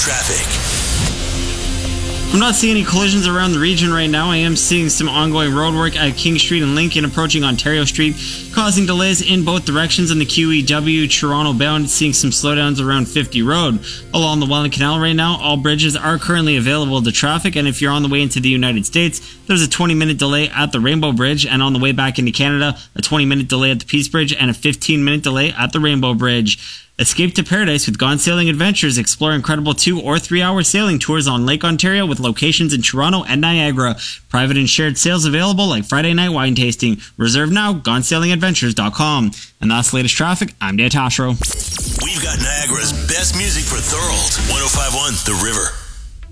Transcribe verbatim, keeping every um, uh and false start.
traffic. I'm not seeing any collisions around the region right now. I am seeing some ongoing road work at King Street and Lincoln approaching Ontario Street, causing delays in both directions in the Q E W Toronto bound, seeing some slowdowns around fifty Road. Along the Welland Canal right now, all bridges are currently available to traffic, and if you're on the way into the United States, there's a twenty minute delay at the Rainbow Bridge, and on the way back into Canada, a twenty minute delay at the Peace Bridge and a fifteen minute delay at the Rainbow Bridge. Escape to Paradise with Gone Sailing Adventures. Explore incredible two or three hour sailing tours on Lake Ontario with locations in Toronto and Niagara. Private and shared sales available like Friday night wine tasting. Reserve now, gone sailing adventures dot com. And that's the latest traffic. I'm Dan Tashro. We've got Niagara's best music for Thorold. one oh five point one The River.